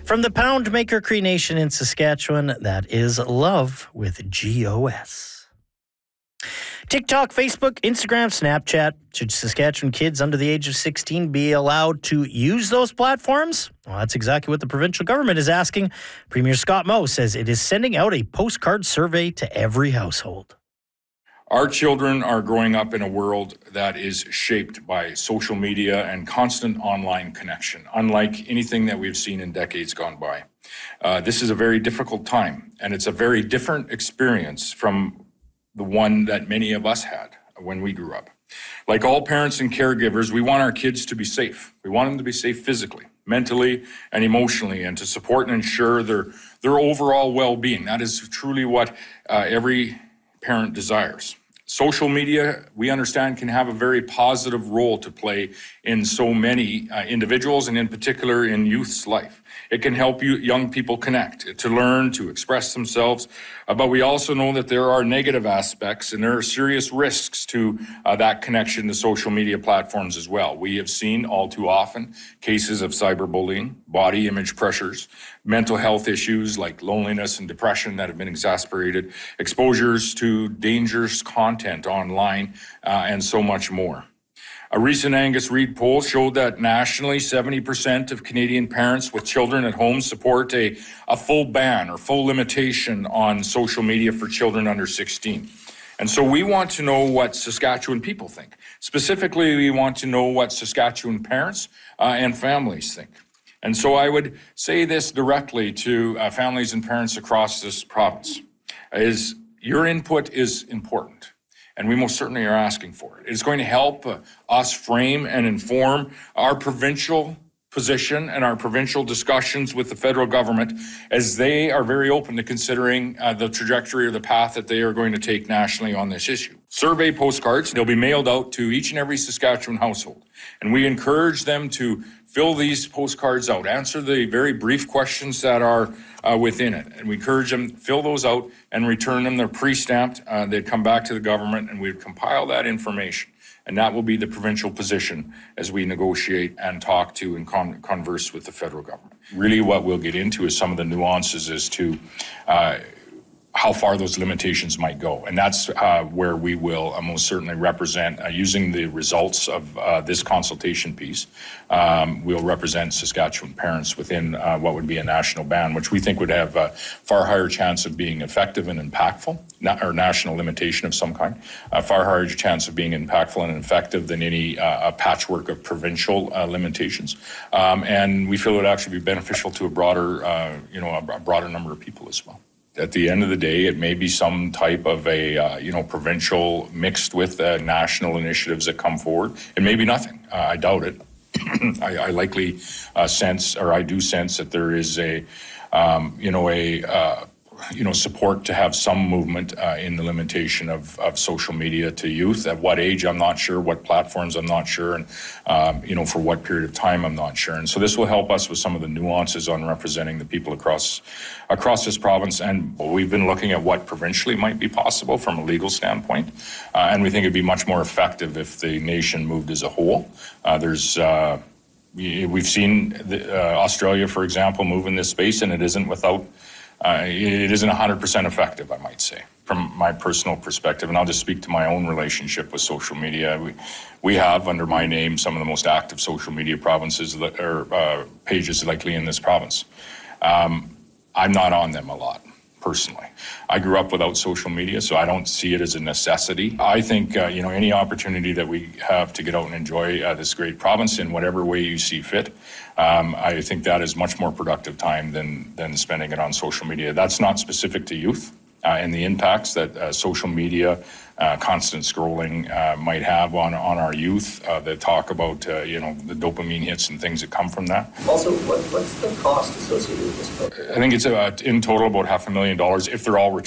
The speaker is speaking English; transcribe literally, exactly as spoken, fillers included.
From the Pound Maker Cree Nation in Saskatchewan, that is Love with G O S. TikTok, Facebook, Instagram, Snapchat. Should Saskatchewan kids under the age of sixteen be allowed to use those platforms? Well, that's exactly what the provincial government is asking. Premier Scott Moe says it is sending out a postcard survey to every household. Our children are growing up in a world that is shaped by social media and constant online connection, unlike anything that we've seen in decades gone by. Uh, this is a very difficult time, and it's a very different experience from the one that many of us had when we grew up. Like all parents and caregivers, we want our kids to be safe. We want them to be safe physically, mentally, and emotionally, and to support and ensure their, their overall well-being. That is truly what uh, every parent desires. Social media, we understand, can have a very positive role to play in so many uh, individuals, and in particular in youth's life. It can help you, young people connect, to learn, to express themselves. Uh, but we also know that there are negative aspects and there are serious risks to uh, that connection to social media platforms as well. We have seen all too often cases of cyberbullying, body image pressures, mental health issues like loneliness and depression that have been exacerbated, exposures to dangerous content online, uh, and so much more. A recent Angus Reid poll showed that nationally, seventy percent of Canadian parents with children at home support a, a full ban or full limitation on social media for children under sixteen. And so we want to know what Saskatchewan people think. Specifically, we want to know what Saskatchewan parents uh, and families think. And so I would say this directly to uh, families and parents across this province, is your input is important. And we most certainly are asking for it. It's going to help uh, us frame and inform our provincial position and our provincial discussions with the federal government, as they are very open to considering uh, the trajectory or the path that they are going to take nationally on this issue. Survey postcards, they'll be mailed out to each and every Saskatchewan household. And we encourage them to fill these postcards out, answer the very brief questions that are uh, within it. And we encourage them to fill those out and return them. They're pre-stamped. Uh, they'd come back to the government and we'd compile that information. And that will be the provincial position as we negotiate and talk to and con- converse with the federal government. Really what we'll get into is some of the nuances as to uh, how far those limitations might go. And that's uh, where we will uh, most certainly represent, uh, using the results of uh, this consultation piece, um, we'll represent Saskatchewan parents within uh, what would be a national ban, which we think would have a far higher chance of being effective and impactful, not, or national limitation of some kind, a far higher chance of being impactful and effective than any uh, a patchwork of provincial uh, limitations. Um, and we feel it would actually be beneficial to a broader, uh, you know, a, a broader number of people as well. At the end of the day, it may be some type of a, uh, you know, provincial mixed with uh, national initiatives that come forward. It may be nothing. Uh, I doubt it. I, I likely uh, sense, or I do sense that there is a, um, you know, a, uh, you know, support to have some movement uh, in the limitation of, of social media to youth. At what age, I'm not sure. What platforms, I'm not sure. And, um, you know, for what period of time, I'm not sure. And so this will help us with some of the nuances on representing the people across across this province. And we've been looking at what provincially might be possible from a legal standpoint. Uh, and we think it'd be much more effective if the nation moved as a whole. Uh, there's... Uh, we've seen the, uh, Australia, for example, move in this space, and it isn't without Uh, it isn't one hundred percent effective, I might say, from my personal perspective. And I'll just speak to my own relationship with social media. We, we have, under my name, some of the most active social media provinces or uh, pages likely in this province. Um, I'm not on them a lot, personally. I grew up without social media, so I don't see it as a necessity. I think, uh, you know, any opportunity that we have to get out and enjoy uh, this great province in whatever way you see fit, um, I think that is much more productive time than, than spending it on social media. That's not specific to youth uh, and the impacts that uh, social media, uh, constant scrolling uh, might have on, on our youth uh, that talk about, uh, you know, the dopamine hits and things that come from that. Also, what, what's the cost associated with this program? I think it's about, in total about half a million dollars if they're all returned.